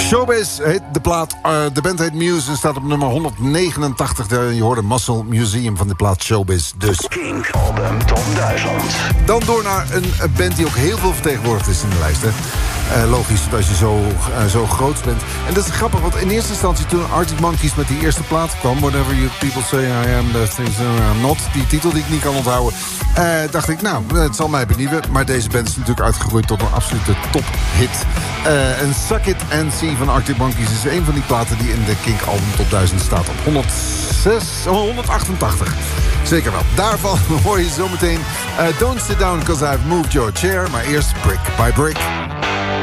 Showbiz heet de plaat. De band heet Muse en staat op nummer 189. Je hoorde Muscle Museum van de plaat Showbiz dus. Kink Album Top 1000. Dan door naar een band die ook heel veel vertegenwoordigd is in de lijst. Hè. Logisch, als je zo groot bent. En dat is grappig, want in eerste instantie toen Arctic Monkeys met die eerste plaat kwam... Whatever you people say I am, the things I'm not... die titel die ik niet kan onthouden... dacht ik, nou, het zal mij benieuwen. Maar deze band is natuurlijk uitgegroeid tot een absolute tophit. En Suck It and See van Arctic Monkeys is een van die platen... die in de Kink Album Top 1000 staat op 188. Zeker wel. Daarvan hoor je zometeen Don't Sit Down Cause I've Moved Your Chair. Maar eerst Brick by Brick.